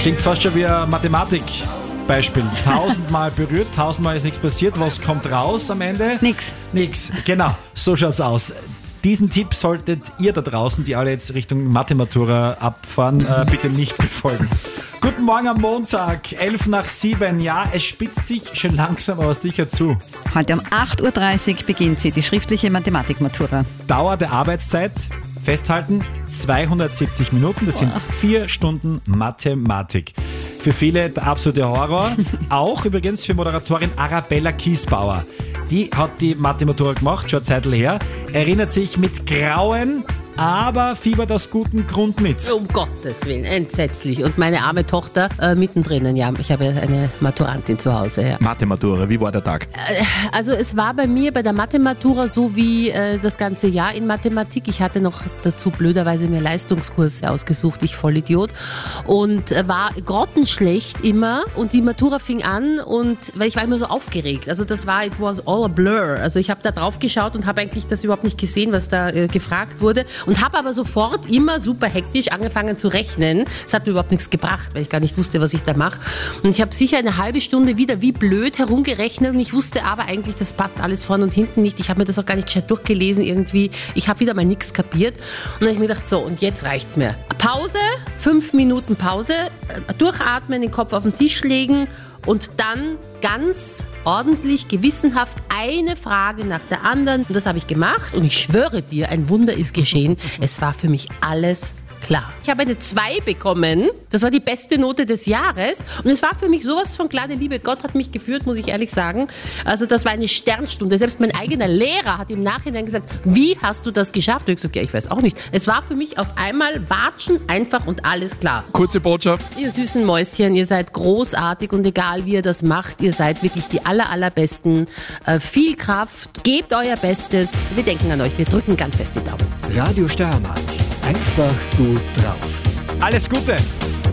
Klingt fast schon wie ein Mathematikbeispiel. 1000-mal berührt, 1000-mal ist nichts passiert. Was kommt raus am Ende? Nix. Genau, so schaut's aus. Diesen Tipp solltet ihr da draußen, die alle jetzt Richtung Mathe-Matura abfahren, bitte nicht befolgen. Guten Morgen am Montag, 7:11. Ja, es spitzt sich schon langsam, aber sicher zu. Heute um 8:30 Uhr beginnt sie, die schriftliche Mathematik-Matura. Dauer der Arbeitszeit, festhalten, 270 Minuten. Das sind 4 Stunden Mathematik. Für viele der absolute Horror. Auch übrigens für Moderatorin Arabella Kiesbauer. Die hat die Mathe-Matura gemacht, schon eine Zeit her. Erinnert sich mit Grauen, aber fiebert aus gutem Grund mit. Um Gottes Willen, entsetzlich. Und meine arme Tochter mittendrin. Ja, ich habe eine Maturantin zu Hause. Ja. Mathe-Matura, wie war der Tag? Also es war bei mir bei der Mathe-Matura so wie das ganze Jahr in Mathematik. Ich hatte noch dazu blöderweise mir Leistungskurse ausgesucht, ich Vollidiot. Und war grottenschlecht immer. Und die Matura fing an, weil ich war immer so aufgeregt. Also das war, it was all a blur. Also ich habe da drauf geschaut und habe eigentlich das überhaupt nicht gesehen, was da gefragt wurde. Und habe aber sofort immer super hektisch angefangen zu rechnen. Es hat mir überhaupt nichts gebracht, weil ich gar nicht wusste, was ich da mache. Und ich habe sicher eine halbe Stunde wieder wie blöd herumgerechnet und ich wusste aber eigentlich, das passt alles vorne und hinten nicht. Ich habe mir das auch gar nicht gescheit durchgelesen irgendwie. Ich habe wieder mal nichts kapiert. Und dann habe ich mir gedacht, so, und jetzt reicht's mir. Pause, 5 Minuten Pause, durchatmen, den Kopf auf den Tisch legen und dann ganz ordentlich, gewissenhaft eine Frage nach der anderen. Und das habe ich gemacht und ich schwöre dir, ein Wunder ist geschehen. Es war für mich alles klar. Ich habe eine 2 bekommen. Das war die beste Note des Jahres. Und es war für mich sowas von klar, der liebe Gott hat mich geführt, muss ich ehrlich sagen. Also das war eine Sternstunde. Selbst mein eigener Lehrer hat im Nachhinein gesagt, wie hast du das geschafft? Und ich gesagt, ja, ich weiß auch nicht. Es war für mich auf einmal Watschen, einfach und alles klar. Kurze Botschaft. Ihr süßen Mäuschen, ihr seid großartig und egal wie ihr das macht, ihr seid wirklich die allerbesten. Viel Kraft, gebt euer Bestes. Wir denken an euch, wir drücken ganz fest die Daumen. Radio Steiermark. Einfach gut drauf. Alles Gute!